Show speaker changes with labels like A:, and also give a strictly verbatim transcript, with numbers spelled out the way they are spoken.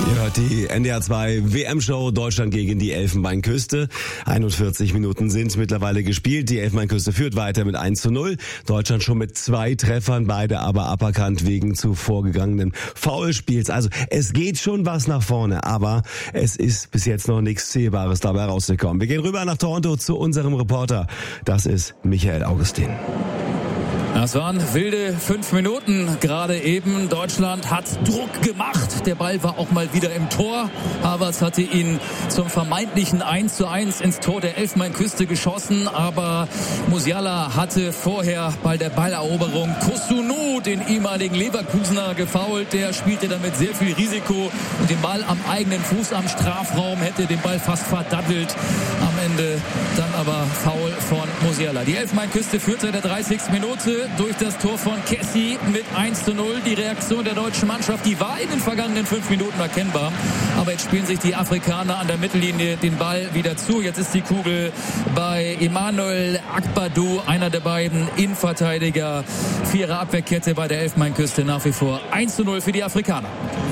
A: Ihr hört die N D R zwei W M-Show Deutschland gegen die Elfenbeinküste. einundvierzig Minuten sind mittlerweile gespielt. Die Elfenbeinküste führt weiter mit eins zu null. Deutschland schon mit zwei Treffern, beide aber aberkannt wegen zuvor gegangenen Foulspiels. Also es geht schon was nach vorne, aber es ist bis jetzt noch nichts Zählbares dabei rausgekommen. Wir gehen rüber nach Toronto zu unserem Reporter. Das ist Michael Augustin.
B: Das waren wilde fünf Minuten gerade eben. Deutschland hat Druck gemacht. Der Ball war auch mal wieder im Tor. Havertz hatte ihn zum vermeintlichen eins zu eins ins Tor der Elfenbeinküste geschossen. Aber Musiala hatte vorher bei der Balleroberung Kusunu, den ehemaligen Leverkusener, gefoult. Der spielte damit sehr viel Risiko und den Ball am eigenen Fuß am Strafraum, hätte den Ball fast verdattelt. Am Ende dann aber Foul von Musiala. Die Elfenbeinküste führte in der dreißigsten Minute durch das Tor von Kessie mit eins zu null. Die Reaktion der deutschen Mannschaft, die war in den vergangenen fünf Minuten erkennbar. Aber jetzt spielen sich die Afrikaner an der Mittellinie den Ball wieder zu. Jetzt ist die Kugel bei Emmanuel Akpadu, einer der beiden Innenverteidiger. Vierer Abwehrkette bei der Elfenbeinküste, nach wie vor eins zu null für die Afrikaner.